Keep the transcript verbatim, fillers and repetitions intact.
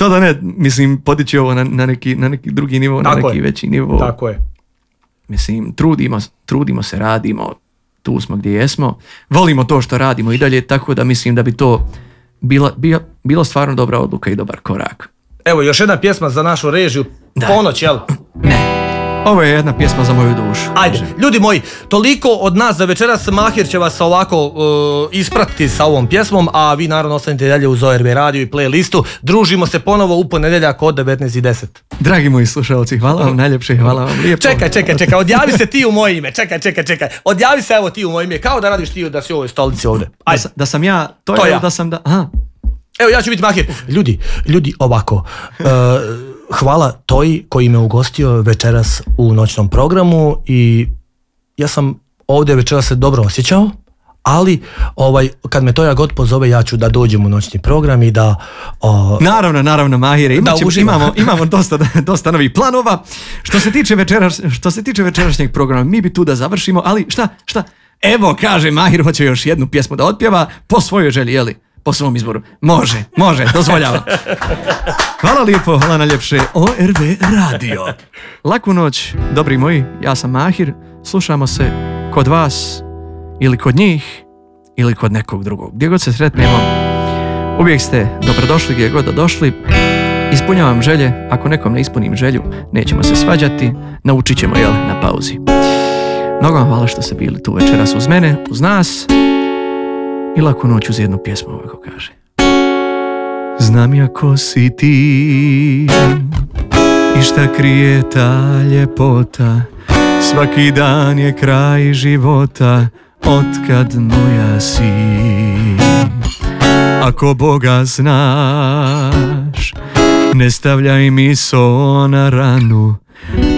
što da ne, mislim, podići ovo na, na, neki, na neki drugi nivo, Tako na neki je. veći nivo. Tako je. Mislim, trudimo, trudimo se, radimo, tu smo gdje jesmo, volimo to što radimo i dalje, tako da mislim da bi to bila, bila, bilo stvarno dobra odluka i dobar korak. Evo, još jedna pjesma za našu režiju, Da. Ponoć, jel? Ne, ovo je jedna pjesma za moju dušu. Ajde, ljudi moji, toliko od nas za večeras. Mahir će vas ovako uh, ispratiti sa ovom pjesmom, a vi naravno ostanite dalje uz O R B radio i playlistu. Družimo se ponovo u ponedjeljak od devetnaest i deset. Dragi moji slušalci, hvala vam najljepše, hvala vam lijepo. Čekaj, čekaj, čekaj, odjavi se ti u moje ime, čekaj, čekaj, čekaj, odjavi se evo ti u moje ime, kao da radiš ti da si u ovoj stolici ovdje. Da, Ajde. sa- da sam ja, to, To je ja. da sam da... Aha. Evo ja ću biti Mahir. Ljudi, ljudi ovako, uh, hvala Toji koji me ugostio večeras u noćnom programu i ja sam ovdje večeras se dobro osjećao, ali ovaj, kad me Toja god pozove ja ću da dođem u noćni program i da... Uh, Naravno, naravno, Mahire, imat Da ćemo- uživam. imamo, imamo dosta, dosta novih planova. Što se tiče večeras, što se tiče večerašnjeg programa, mi bi tu da završimo, ali šta, šta? Evo, kaže Mahir, hoće još jednu pjesmu da otpjeva po svojoj želji, jeli? Po svom izboru. Može, može, dozvoljava. Hvala lijepo, hvala najljepše. O R B radio. Laku noć, dobri moji, ja sam Mahir. Slušamo se kod vas ili kod njih ili kod nekog drugog. Gdje god se sretnemo, uvijek ste dobrodošli gdje god da došli. Ispunjavam želje, ako nekom ne ispunim želju, nećemo se svađati, naučit ćemo, jel, na pauzi. Mnogo vam hvala što ste bili tu večeras uz mene, uz nas. I laku noć uz jednu pjesmu, ovako kaže. Znam ja ko si ti i šta krije ta ljepota, svaki dan je kraj života, otkad moja si. Ako Boga znaš, ne stavljaj mi so na ranu,